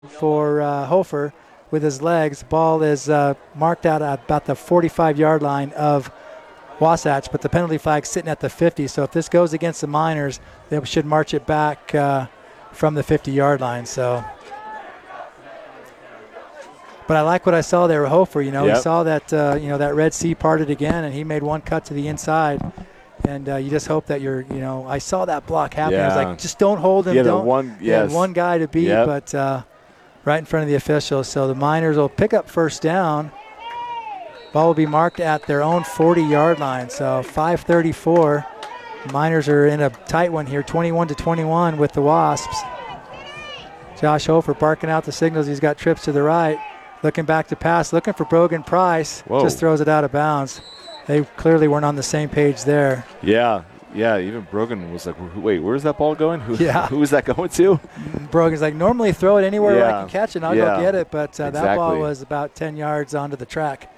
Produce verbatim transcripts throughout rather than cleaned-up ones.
for uh, Hofer with his legs. Ball is uh, marked out at about the forty-five-yard line of Wasatch, but the penalty flag's sitting at the fifty. So if this goes against the Miners, they should march it back uh, from the fifty-yard line. So, but I like what I saw there with Hofer. You know, yep. he saw that uh, you know that Red Sea parted again, and he made one cut to the inside. And uh, you just hope that you're, you know, I saw that block happen. Yeah. I was like, just don't hold him. Yeah, don't. one, He had yes. one guy to beat, yep. but uh, right in front of the officials. So the Miners will pick up first down. Ball will be marked at their own forty-yard line. So five thirty-four. Miners are in a tight one here, twenty-one to twenty-one with the Wasps. Josh Hofer barking out the signals. He's got trips to the right. Looking back to pass, looking for Brogan Price. Whoa. Just throws it out of bounds. They clearly weren't on the same page there. Yeah, yeah. Even Brogan was like, wait, where's that ball going? Who, yeah. who is that going to? Brogan's like, normally throw it anywhere yeah. where I can catch it and I'll yeah. go get it. But uh, exactly. that ball was about ten yards onto the track.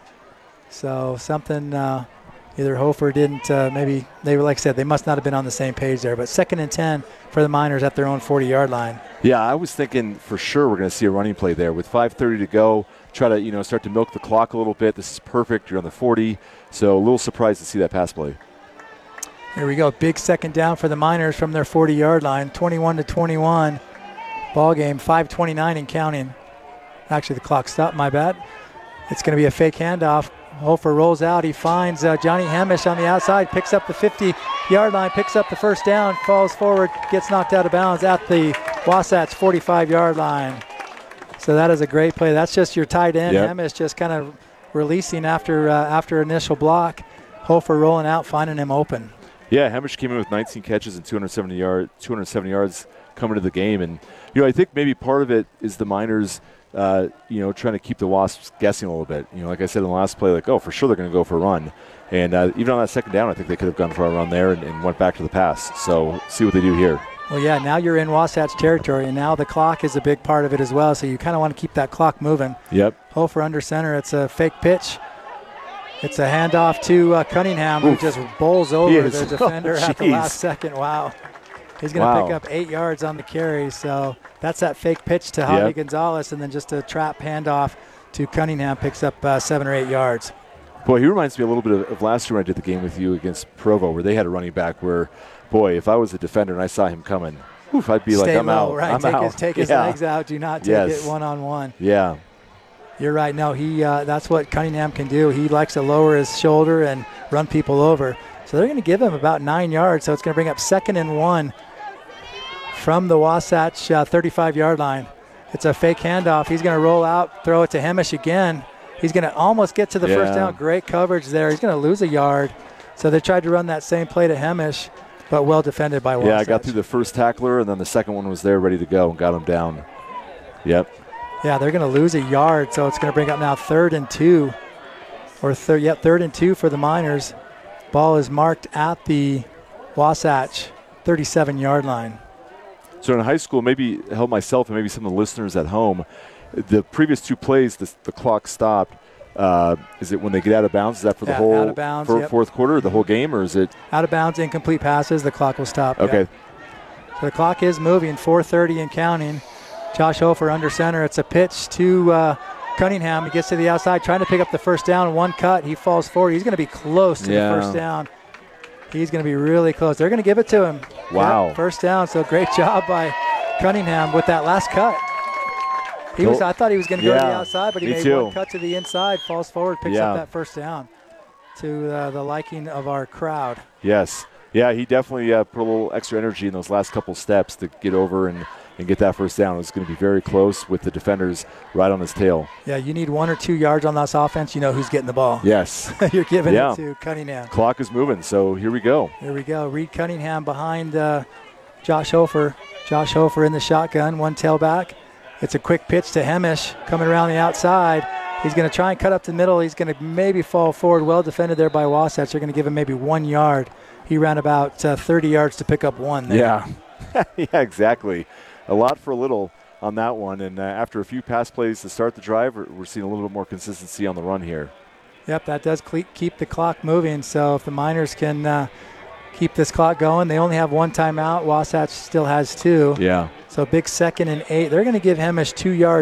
So something uh, either Hofer didn't, uh, maybe, they were, like I said, they must not have been on the same page there. But second and ten for the Miners at their own forty-yard line. Yeah, I was thinking for sure we're going to see a running play there. With five thirty to go, try to, you know, start to milk the clock a little bit. This is perfect. You're on the forty. So a little surprised to see that pass play. Here we go. Big second down for the Miners from their forty-yard line. twenty-one to twenty-one. Ball game, five twenty-nine and counting. Actually, the clock stopped, my bad. It's going to be a fake handoff. Hofer rolls out. He finds uh, Johnny Hamish on the outside, picks up the fifty-yard line, picks up the first down, falls forward, gets knocked out of bounds at the Wasatch forty-five-yard line. So that is a great play. That's just your tight end. Yep. Hamish just kind of releasing after uh, after initial block. Hofer rolling out, finding him open. Yeah, Hamish came in with nineteen catches and two hundred seventy yard, two hundred seventy yards coming to the game. And, you know, I think maybe part of it is the Miners, uh, you know, trying to keep the Wasps guessing a little bit. You know, like I said in the last play, like, oh, for sure they're going to go for a run. And uh, even on that second down, I think they could have gone for a run there and, and went back to the pass. So see what they do here. Well, yeah, now you're in Wasatch territory, and now the clock is a big part of it as well, so you kind of want to keep that clock moving. Yep. Hofer under center. It's a fake pitch. It's a handoff to uh, Cunningham, Oof. who just bowls over He is. the defender Oh, at the geez. last second. Wow. He's going to Wow. pick up eight yards on the carry, so that's that fake pitch to Javi Yep. Gonzalez, and then just a trap handoff to Cunningham, picks up uh, seven or eight yards. Boy, he reminds me a little bit of, of last year when I did the game with you against Provo, where they had a running back where, boy, if I was a defender and I saw him coming, oof, I'd be Stay like, I'm low, out. right? I'm take out. his, take his yeah. legs out. Do not take Yes. it one-on-one. Yeah. You're right. No, he. Uh, that's what Cunningham can do. He likes to lower his shoulder and run people over. So they're going to give him about nine yards. So it's going to bring up second and one from the Wasatch uh, thirty-five-yard line. It's a fake handoff. He's going to roll out, throw it to Hemish again. He's going to almost get to the Yeah. first down. Great coverage there. He's going to lose a yard. So they tried to run that same play to Hemish, but well defended by Wasatch. Yeah, I got through the first tackler, and then the second one was there ready to go and got him down. Yep. Yeah, they're going to lose a yard, so it's going to bring up now third and two. Or third, yeah, third and two for the Miners. Ball is marked at the Wasatch thirty-seven-yard line. So in high school, maybe help myself and maybe some of the listeners at home, the previous two plays, the, the clock stopped. Uh, is it when they get out of bounds? Is that for the Yeah, whole out of bounds, for yep. fourth quarter, or the whole game, or is it? Out of bounds, incomplete passes, the clock will stop. Okay. Yep. So the clock is moving, four thirty and counting. Josh Hofer under center. It's a pitch to uh, Cunningham. He gets to the outside, trying to pick up the first down. One cut, he falls forward. He's going to be close to Yeah. the first down. He's going to be really close. They're going to give it to him. Wow. Yep, first down. So great job by Cunningham with that last cut. He was. I thought he was going to go to the Yeah, outside, but he me made too. one cut to the inside, falls forward, picks Yeah. up that first down to uh, the liking of our crowd. Yes. Yeah, he definitely uh, put a little extra energy in those last couple steps to get over and, and get that first down. It was going to be very close with the defenders right on his tail. Yeah, you need one or two yards on this offense. You know who's getting the ball. Yes. You're giving Yeah. it to Cunningham. Clock is moving, so here we go. Here we go. Reed Cunningham behind uh, Josh Hofer. Josh Hofer in the shotgun, one tailback. It's a quick pitch to Hemish coming around the outside. He's going to try and cut up the middle. He's going to maybe fall forward. Well defended there by Wasatch. They're going to give him maybe one yard. He ran about uh, thirty yards to pick up one there. Yeah. Yeah, exactly. A lot for a little on that one. And uh, after a few pass plays to start the drive, we're, we're seeing a little bit more consistency on the run here. Yep, that does cle- keep the clock moving. So if the Miners can uh, keep this clock going. They only have one timeout. Wasatch still has two. Yeah. So big second and eight. They're going to give Hemish two yards.